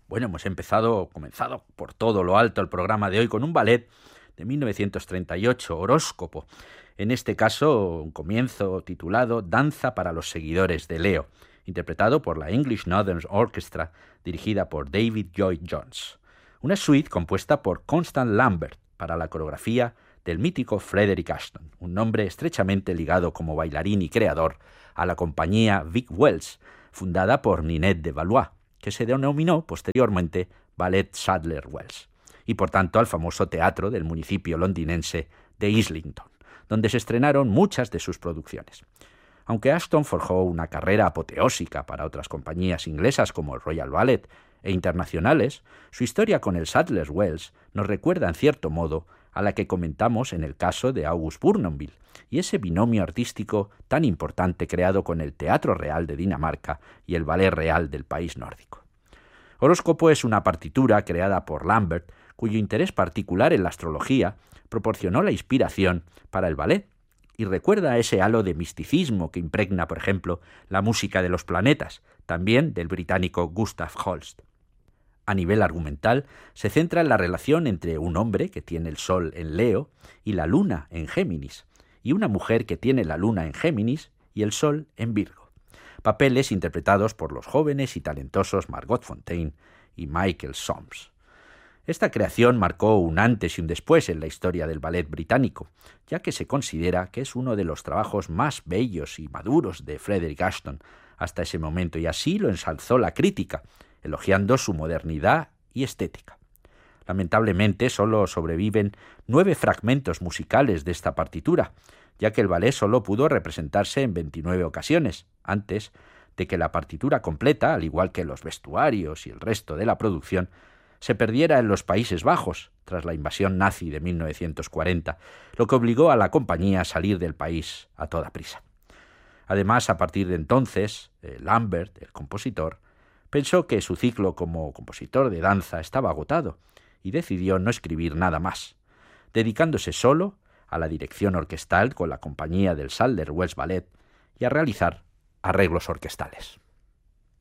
Bueno, comenzado por todo lo alto el programa de hoy con un ballet de 1938, Horóscopo. En este caso, un comienzo titulado Danza para los seguidores de Leo, interpretado por la English Northern Orchestra, dirigida por David Lloyd Jones. Una suite compuesta por Constance Lambert para la coreografía del mítico Frederick Ashton, un nombre estrechamente ligado como bailarín y creador a la compañía Vic Wells, fundada por Ninette de Valois, que se denominó posteriormente Ballet Sadler Wells, y por tanto al famoso teatro del municipio londinense de Islington, donde se estrenaron muchas de sus producciones. Aunque Ashton forjó una carrera apoteósica para otras compañías inglesas como el Royal Ballet e internacionales, su historia con el Sadler Wells nos recuerda en cierto modo a la que comentamos en el caso de August Bournonville y ese binomio artístico tan importante creado con el Teatro Real de Dinamarca y el Ballet Real del país nórdico. Horóscopo es una partitura creada por Lambert, cuyo interés particular en la astrología proporcionó la inspiración para el ballet y recuerda a ese halo de misticismo que impregna, por ejemplo, la música de los planetas, también del británico Gustav Holst. A nivel argumental, se centra en la relación entre un hombre que tiene el Sol en Leo y la Luna en Géminis, y una mujer que tiene la Luna en Géminis y el Sol en Virgo. Papeles interpretados por los jóvenes y talentosos Margot Fonteyn y Michael Soames. Esta creación marcó un antes y un después en la historia del ballet británico, ya que se considera que es uno de los trabajos más bellos y maduros de Frederick Ashton hasta ese momento, y así lo ensalzó la crítica, elogiando su modernidad y estética. Lamentablemente solo sobreviven 9 fragmentos musicales de esta partitura, ya que el ballet solo pudo representarse en 29 ocasiones, antes de que la partitura completa, al igual que los vestuarios y el resto de la producción, se perdiera en los Países Bajos, tras la invasión nazi de 1940, lo que obligó a la compañía a salir del país a toda prisa. Además, a partir de entonces, Lambert, el compositor, pensó que su ciclo como compositor de danza estaba agotado y decidió no escribir nada más, dedicándose solo a la dirección orquestal con la compañía del Sadler Wells Ballet y a realizar arreglos orquestales.